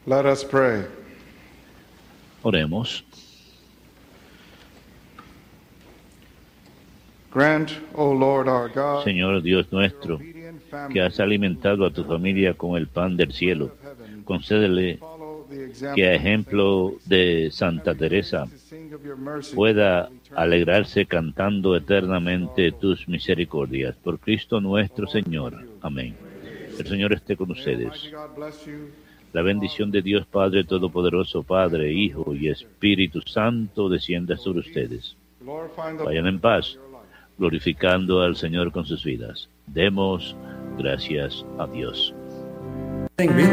Let us pray. Oremos. Grant, O Lord our God, Señor Dios nuestro, que has alimentado a tu familia con el pan del cielo, concédele que a ejemplo de Santa Teresa pueda alegrarse cantando eternamente tus misericordias. Por Cristo nuestro Señor. Amén. El Señor esté con ustedes. La bendición de Dios Padre Todopoderoso, Padre, Hijo y Espíritu Santo descienda sobre ustedes. Vayan en paz, glorificando al Señor con sus vidas. Demos gracias a Dios.